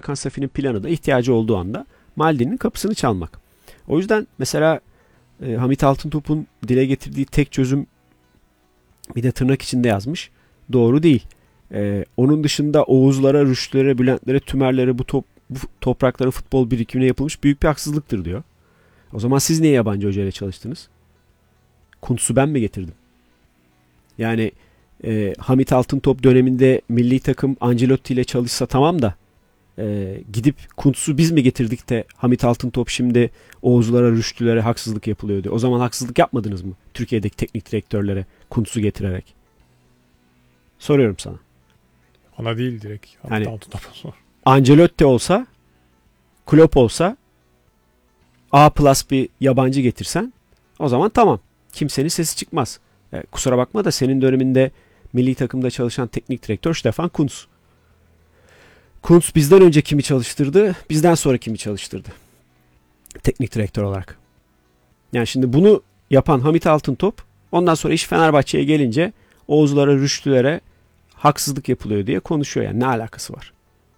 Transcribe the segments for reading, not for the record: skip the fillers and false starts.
Hakan Safi'nin planı da ihtiyacı olduğu anda Maldini'nin kapısını çalmak. O yüzden mesela Hamit Altıntop'un dile getirdiği tek çözüm, bir de tırnak içinde yazmış, doğru değil. Onun dışında Oğuzlara, Rüştülere, Bülent'lere, Tümer'lere bu toprakların futbol birikimine yapılmış büyük bir haksızlıktır diyor. O zaman siz niye yabancı hocayla çalıştınız? Kuntz'u ben mi getirdim? Yani Hamit Altıntop döneminde milli takım Ancelotti ile çalışsa tamam da gidip Kuntz'u biz mi getirdik de Hamit Altıntop şimdi Oğuzlara, Rüştülere haksızlık yapılıyor diyor. O zaman haksızlık yapmadınız mı Türkiye'deki teknik direktörlere Kuntz'u getirerek? Soruyorum sana. Ona değil, direkt Hamit Altıntop'a sor. Ancelotti olsa, Klopp olsa, A+ bir yabancı getirsen o zaman tamam. Kimsenin sesi çıkmaz. Kusura bakma da senin döneminde milli takımda çalışan teknik direktör Stefan Kuntz. Kuntz bizden önce kimi çalıştırdı, bizden sonra kimi çalıştırdı teknik direktör olarak. Yani şimdi bunu yapan Hamit Altıntop, ondan sonra iş Fenerbahçe'ye gelince Oğuzlara, Rüştülere haksızlık yapılıyor diye konuşuyor. Yani ne alakası var?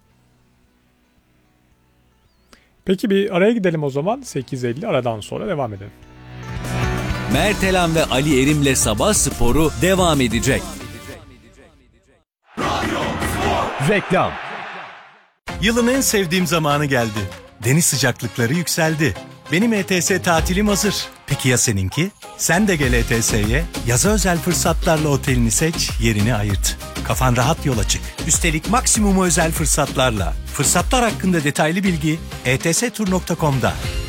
Peki bir araya gidelim o zaman. 8.50, aradan sonra devam edelim. Mertelan ve Ali Erim'le Sabah Sporu devam edecek. Reklam. Yılın en sevdiğim zamanı geldi. Deniz sıcaklıkları yükseldi. Benim ETS tatilim hazır. Peki ya seninki? Sen de gel ETS'ye. Yaza özel fırsatlarla otelini seç, yerini ayırt. Kafan rahat yola çık. Üstelik maksimum özel fırsatlarla. Fırsatlar hakkında detaylı bilgi etstur.com'da.